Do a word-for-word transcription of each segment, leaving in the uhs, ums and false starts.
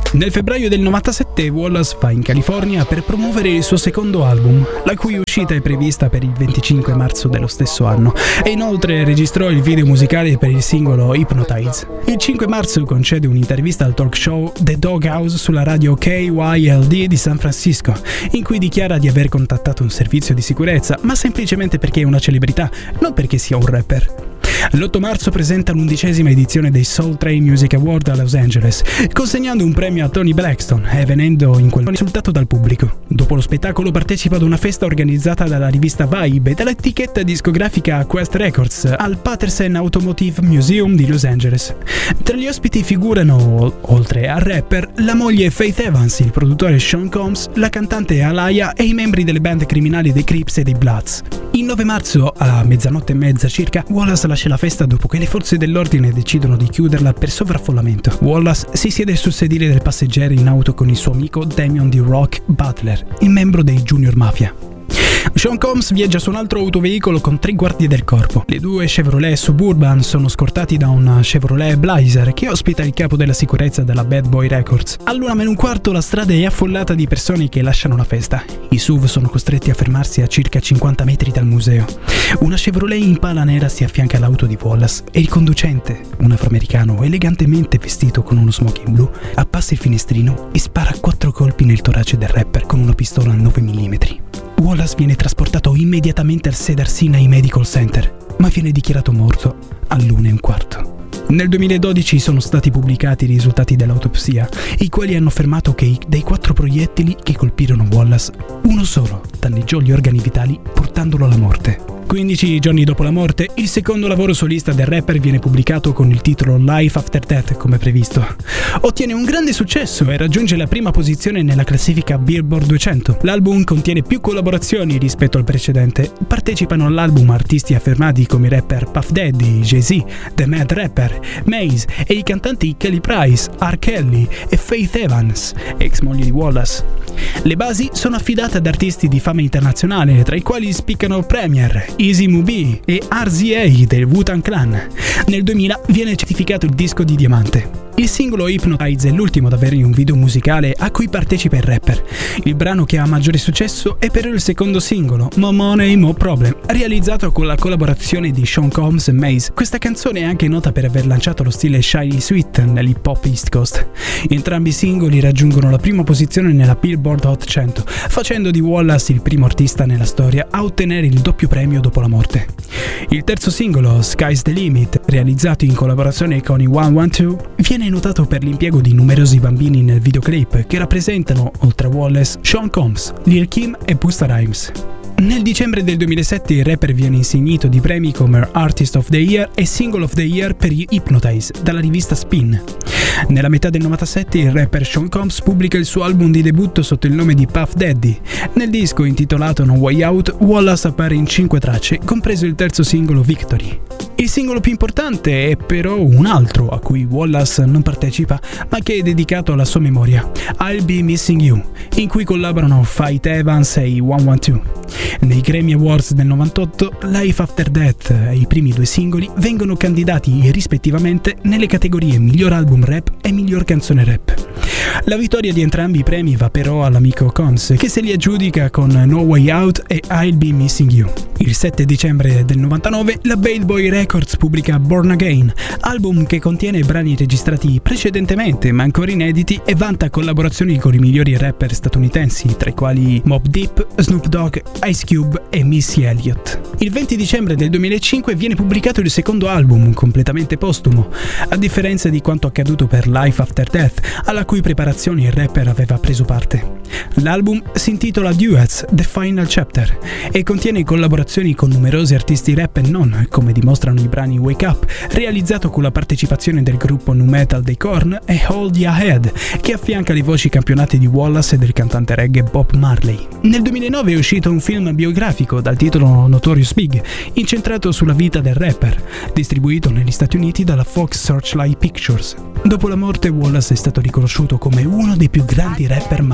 Nel febbraio del novantasette Wallace va in California per promuovere il suo secondo album, la cui uscita è prevista per il venticinque marzo dello stesso anno, e inoltre registrò il video musicale per il singolo Hypnotize. Il cinque marzo concede un'intervista al talk show The Doghouse sulla radio K Y L D di San Francisco, in cui dichiara di aver contattato un servizio di sicurezza, ma semplicemente perché è una celebrità, non perché sia un rapper. L'otto marzo presenta l'undicesima edizione dei Soul Train Music Award a Los Angeles, consegnando un premio a Tony Braxton e venendo in quel modo insultato dal pubblico. Dopo lo spettacolo partecipa ad una festa organizzata dalla rivista Vibe e dall'etichetta discografica Quest Records al Patterson Automotive Museum di Los Angeles. Tra gli ospiti figurano, oltre al rapper, la moglie Faith Evans, il produttore Sean Combs, la cantante Alaya e i membri delle band criminali dei Crips e dei Bloods. Il nove marzo, a mezzanotte e mezza circa, Wallace lascia la festa dopo che le forze dell'ordine decidono di chiuderla per sovraffollamento. Wallace si siede sul sedile del passeggero in auto con il suo amico Damian D. Rock Butler, il membro dei Junior Mafia. Sean Combs viaggia su un altro autoveicolo con tre guardie del corpo. Le due Chevrolet Suburban sono scortati da una Chevrolet Blazer che ospita il capo della sicurezza della Bad Boy Records. All'una meno un quarto la strada è affollata di persone che lasciano la festa. I S U V sono costretti a fermarsi a circa cinquanta metri dal museo. Una Chevrolet Impala nera si affianca all'auto di Wallace e il conducente, un afroamericano elegantemente vestito con uno smoking blu, appassa il finestrino e spara quattro colpi nel torace del rapper con una pistola a nove millimetri. Wallace viene trasportato immediatamente al Cedar Sinai Medical Center, ma viene dichiarato morto all'una e un quarto. Nel duemiladodici sono stati pubblicati i risultati dell'autopsia, i quali hanno affermato che dei quattro proiettili che colpirono Wallace, uno solo danneggiò gli organi vitali portandolo alla morte. quindici giorni dopo la morte, il secondo lavoro solista del rapper viene pubblicato con il titolo Life After Death, come previsto. Ottiene un grande successo e raggiunge la prima posizione nella classifica Billboard duecento. L'album contiene più collaborazioni rispetto al precedente. Partecipano all'album artisti affermati come i rapper Puff Daddy, Jay-Z, The Mad Rapper, Maze e i cantanti Kelly Price, R. Kelly e Faith Evans, ex moglie di Wallace. Le basi sono affidate ad artisti di fama internazionale, tra i quali spiccano Premier, Easy Mubi e R Z A del Wu-Tang Clan. Nel duemila viene certificato il disco di diamante. Il singolo Hypnotize è l'ultimo ad avere un video musicale a cui partecipa il rapper. Il brano che ha maggiore successo è però il secondo singolo, More Money, More Problem, realizzato con la collaborazione di Sean Combs e Maze. Questa canzone è anche nota per aver lanciato lo stile Shiny Sweet nell'hip hop East Coast. Entrambi i singoli raggiungono la prima posizione nella Billboard Hot cento, facendo di Wallace il primo artista nella storia a ottenere il doppio premio dopo la morte. Il terzo singolo, Sky's the Limit, realizzato in collaborazione con i centododici, viene notato per l'impiego di numerosi bambini nel videoclip che rappresentano, oltre a Wallace, Sean Combs, Lil Kim e Busta Rhymes. Nel dicembre del duemilasette il rapper viene insignito di premi come Artist of the Year e Single of the Year per Hypnotize dalla rivista Spin. Nella metà del novantasette il rapper Sean Combs pubblica il suo album di debutto sotto il nome di Puff Daddy. Nel disco intitolato No Way Out, Wallace appare in cinque tracce, compreso il terzo singolo Victory. Il singolo più importante è però un altro a cui Wallace non partecipa, ma che è dedicato alla sua memoria, I'll Be Missing You, in cui collaborano Faith Evans e i centododici. Nei Grammy Awards del novantotto, Life After Death e i primi due singoli vengono candidati rispettivamente nelle categorie Miglior Album Rap e Miglior Canzone Rap. La vittoria di entrambi i premi va però all'amico Combs, che se li aggiudica con No Way Out e I'll Be Missing You. Il sette dicembre del novantanove la Bad Boy Records pubblica Born Again, album che contiene brani registrati precedentemente ma ancora inediti e vanta collaborazioni con i migliori rapper statunitensi, tra i quali Mobb Deep, Snoop Dogg, Ice Cube e Missy Elliott. Il venti dicembre del duemilacinque viene pubblicato il secondo album, completamente postumo, a differenza di quanto accaduto per Life After Death, alla cui preparazione il rapper aveva preso parte. L'album si intitola Duets, The Final Chapter, e contiene collaborazioni con numerosi artisti rap e non, come dimostrano i brani Wake Up, realizzato con la partecipazione del gruppo nu metal dei Korn, e Hold Ya Head, che affianca le voci campionate di Wallace e del cantante reggae Bob Marley. Nel duemilanove è uscito un film biografico dal titolo Notorious Big, incentrato sulla vita del rapper, distribuito negli Stati Uniti dalla Fox Searchlight Pictures. Dopo la morte, Wallace è stato riconosciuto come uno dei più grandi rapper mai esistenti.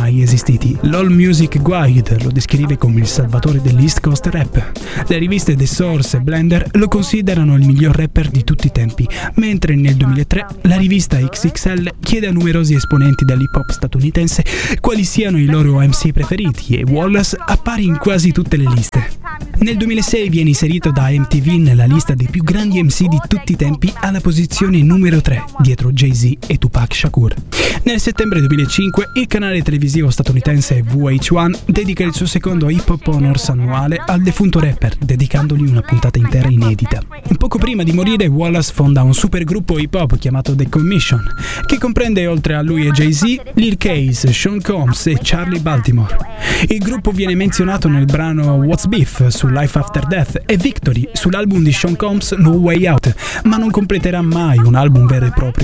vestiti. L'All Music Guide lo descrive come il salvatore dell'East Coast Rap. Le riviste The Source e Blender lo considerano il miglior rapper di tutti i tempi, mentre nel duemilatré la rivista X X L chiede a numerosi esponenti dell'hip hop statunitense quali siano i loro M C preferiti e Wallace appare in quasi tutte le liste. Nel duemilasei viene inserito da M T V nella lista dei più grandi M C di tutti i tempi alla posizione numero tre, dietro Jay-Z e Tupac Shakur. Nel settembre duemilacinque il canale televisivo statunitense V H uno dedica il suo secondo Hip Hop Honors annuale al defunto rapper, dedicandogli una puntata intera inedita. Un poco prima di morire, Wallace fonda un supergruppo hip hop chiamato The Commission, che comprende oltre a lui e Jay-Z, Lil Case, Sean Combs e Charlie Baltimore. Il gruppo viene menzionato nel brano What's Beef su Life After Death e Victory sull'album di Sean Combs No Way Out, ma non completerà mai un album vero e proprio